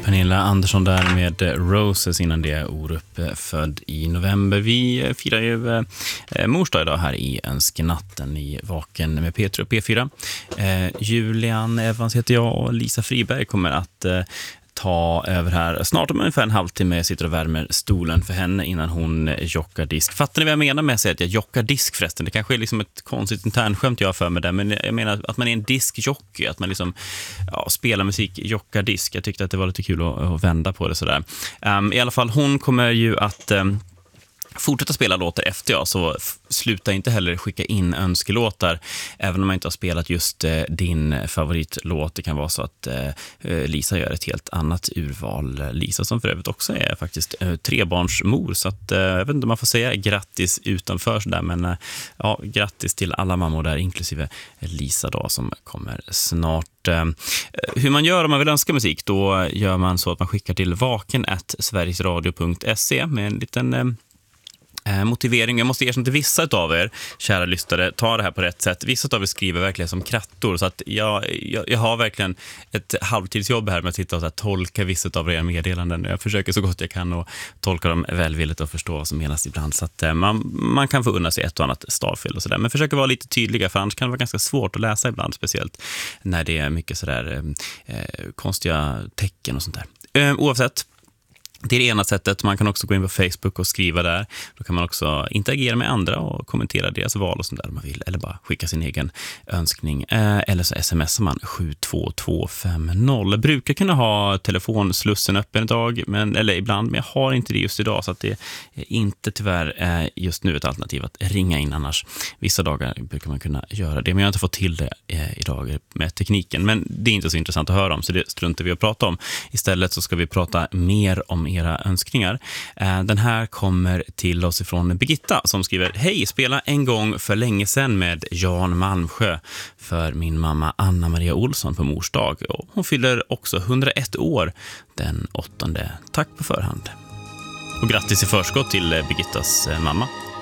Pernilla Andersson där med Roses, innan det Orup född i november. Vi firar ju mors dag idag här i Önskenatten i Vaken med P3 och P4. Julian Evans heter jag och Lisa Friberg kommer att ta över här snart om ungefär en halvtimme. Jag sitter och värmer stolen för henne innan hon jockar disk. Fattar ni vad jag menar med att säga att jag jockar disk förresten? Det kanske är liksom ett konstigt internskämt jag har för mig där, men jag menar att man är en diskjockey, att man liksom spelar musik, jockar disk. Jag tyckte att det var lite kul att vända på det sådär. I alla fall, hon kommer ju att fortsätta spela låtar efter jag, så sluta inte heller skicka in önskelåtar även om man inte har spelat just din favoritlåt. Det kan vara så att Lisa gör ett helt annat urval. Lisa som för övrigt också är faktiskt trebarnsmor, så att jag vet inte om man får säga grattis utanför så där, men grattis till alla mammor där, inklusive Lisa då som kommer snart. Hur man gör om man vill önska musik, då gör man så att man skickar till vaken@sverigesradio.se med en liten motivering. Jag måste erkänna till vissa av er, kära lyssnare, ta det här på rätt sätt. Vissa av er skriver verkligen som krattor, så att jag har verkligen ett halvtidsjobb här med att sitta och så här tolka vissa av era meddelanden. Jag försöker så gott jag kan och tolka dem välvilligt och förstå vad som menas ibland, så att man kan få unna sig ett och annat stavfel och sådär. Men försöker vara lite tydliga, för annars kan det vara ganska svårt att läsa ibland, speciellt när det är mycket sådär konstiga tecken och sånt där. Oavsett, det är det ena sättet. Man kan också gå in på Facebook och skriva där. Då kan man också interagera med andra och kommentera deras val och sånt där om man vill. Eller bara skicka sin egen önskning. Eller så smsar man 72250. Jag brukar kunna ha telefonslussen öppen idag, eller ibland, men jag har inte det just idag. Så att det är inte tyvärr just nu ett alternativ att ringa in annars. Vissa dagar brukar man kunna göra det, men jag har inte fått till det idag med tekniken. Men det är inte så intressant att höra om, så det struntar vi att prata om. Istället så ska vi prata mer om era önskningar. Den här kommer till oss ifrån Birgitta som skriver: hej, spela en gång för länge sedan med Jan Malmsjö för min mamma Anna-Maria Olsson på mors dag. Hon fyller också 101 år den 8. Tack på förhand. Och grattis i förskott till Birgittas mamma.